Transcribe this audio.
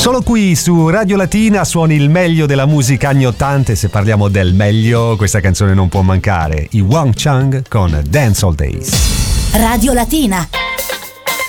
Solo qui su Radio Latina suoni il meglio della musica anni 80 e se parliamo del meglio questa canzone non può mancare. I Wang Chang con Dance All Days. Radio Latina.